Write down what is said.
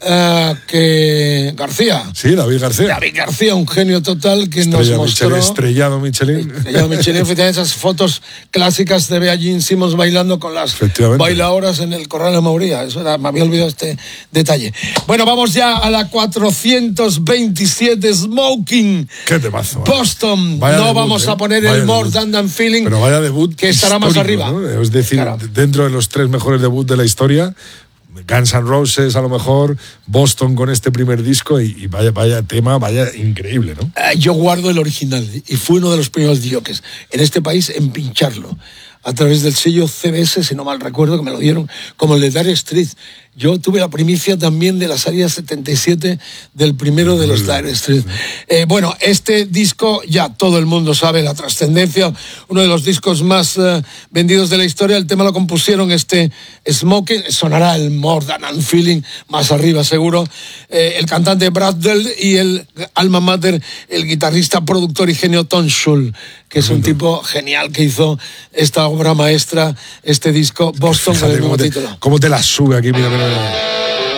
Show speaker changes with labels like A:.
A: que García.
B: Sí, David García.
A: David García, un genio total que nos mostró...
B: Estrellado Michelin.
A: Efectivamente, esas fotos clásicas de Bea Jean Simmons bailando con las bailadoras en el Corral de Mauría. Me había olvidado este detalle. Bueno, vamos ya a la 427 Smoking.
B: Qué temazo.
A: Boston. No debut, vamos a poner el More Than Feeling.
B: Pero vaya debut
A: que estará más arriba.
B: ¿No? Es decir, dentro de los 3 mejores debuts de la historia, Guns N' Roses a lo mejor, Boston con este primer disco y vaya tema, vaya increíble, ¿no?
A: Yo guardo el original y fui uno de los primeros jockeys en este país en pincharlo a través del sello CBS, si no mal recuerdo, que me lo dieron como el de Dire Straits. Yo tuve la primicia también de la salida 77 del primero de los Dire Straits. Bueno, este disco ya todo el mundo sabe la trascendencia, uno de los discos más vendidos de la historia. El tema lo compusieron Smoking, sonará el More Than Feeling más arriba seguro, el cantante Brad Dell y el alma mater, el guitarrista, productor y genio Tom Schull, que es un tipo genial que hizo esta obra maestra, este disco Boston, con el mismo título.
B: ¿Cómo te la sube aquí? Mira.